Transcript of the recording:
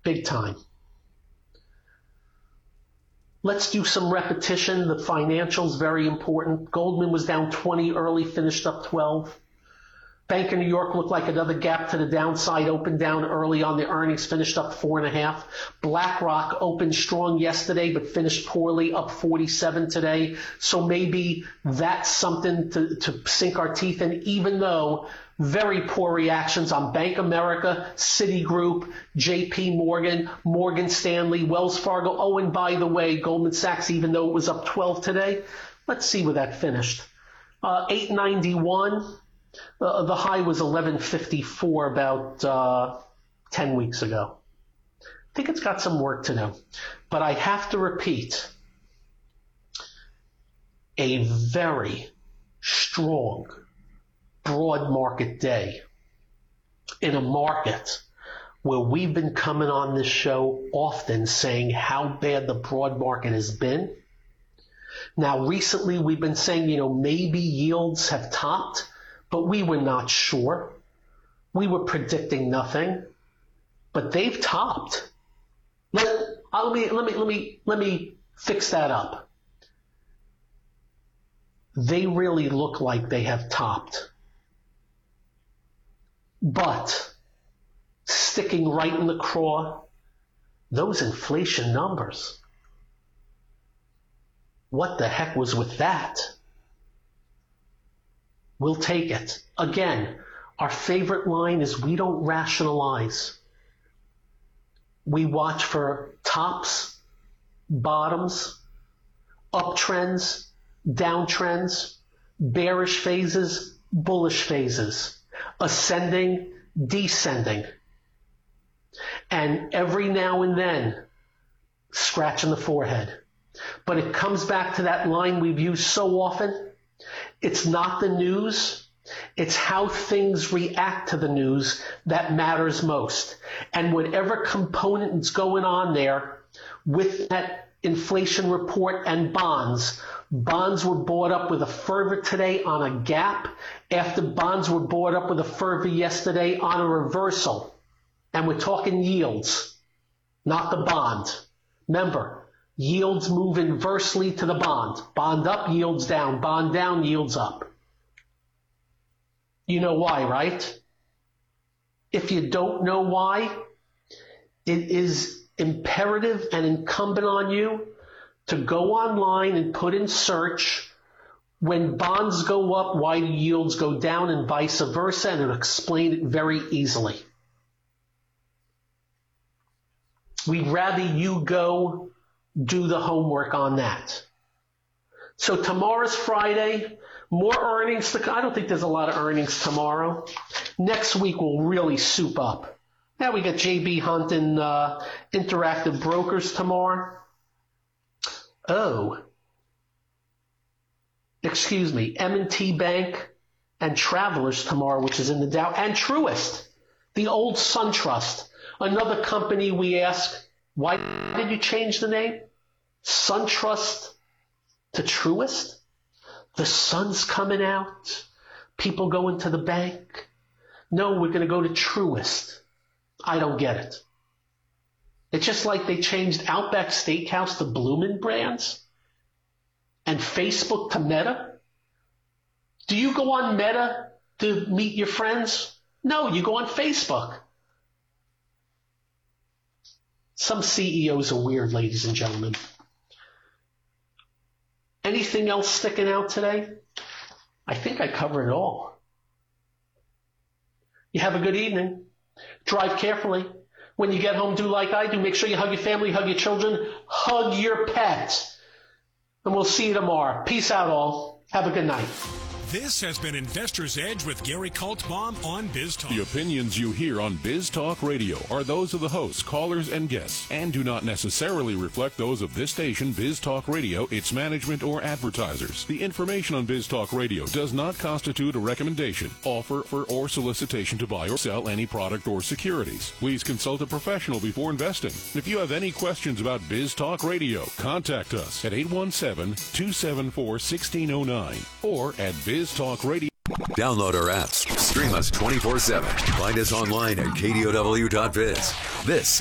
big time. Let's do some repetition. The financials, very important. Goldman was down 20 early, finished up 12. Bank of New York looked like another gap to the downside, opened down early on the earnings, finished up 4.5. BlackRock opened strong yesterday, but finished poorly, up 47 today. So maybe that's something to sink our teeth in, even though very poor reactions on Bank of America, Citigroup, JP Morgan, Morgan Stanley, Wells Fargo. Oh, and by the way, Goldman Sachs, even though it was up 12 today, let's see where that finished. 891. The high was 1154 about 10 weeks ago. I think it's got some work to do. But I have to repeat, a very strong broad market day in a market where we've been coming on this show often saying how bad the broad market has been. Now, recently we've been saying, maybe yields have topped, but we were not sure. We were predicting nothing, but they've topped. Let me fix that up. They really look like they have topped. But sticking right in the craw, those inflation numbers. What the heck was with that? We'll take it. Again, our favorite line is we don't rationalize. We watch for tops, bottoms, uptrends, downtrends, bearish phases, bullish phases, ascending, descending. And every now and then, scratching the forehead. But it comes back to that line we've used so often. It's not the news. It's how things react to the news that matters most. And whatever component is going on there with that inflation report and bonds were bought up with a fervor today on a gap after bonds were bought up with a fervor yesterday on a reversal. And we're talking yields, not the bond. Remember, yields move inversely to the bond. Bond up, yields down. Bond down, yields up. You know why, right? If you don't know why, it is imperative and incumbent on you to go online and put in search, when bonds go up, why do yields go down, and vice versa, and it'll explain it very easily. We'd rather you go do the homework on that. So tomorrow's Friday, more earnings. I don't think there's a lot of earnings tomorrow. Next week we'll really soup up. Now we got JB Hunt and Interactive Brokers tomorrow. M&T Bank and Travelers tomorrow, which is in the Dow, and Truist, the old SunTrust, another company we ask, why did you change the name? SunTrust to Truist? The sun's coming out. People going to the bank. No, we're going to go to Truist. I don't get it. It's just like they changed Outback Steakhouse to Bloomin' Brands and Facebook to Meta. Do you go on Meta to meet your friends? No, you go on Facebook. Some CEOs are weird, ladies and gentlemen. Anything else sticking out today? I think I covered it all. You have a good evening. Drive carefully. When you get home, do like I do. Make sure you hug your family, hug your children, hug your pets. And we'll see you tomorrow. Peace out, all. Have a good night. This has been Investor's Edge with Gary Kaltbaum on Biz Talk. The opinions you hear on Biz Talk Radio are those of the hosts, callers, and guests, and do not necessarily reflect those of this station, Biz Talk Radio, its management, or advertisers. The information on Biz Talk Radio does not constitute a recommendation, offer, or solicitation to buy or sell any product or securities. Please consult a professional before investing. If you have any questions about Biz Talk Radio, contact us at 817-274-1609 or at Biz Talk Radio. Download our apps. Stream us 24/7. Find us online at KDOW.biz. This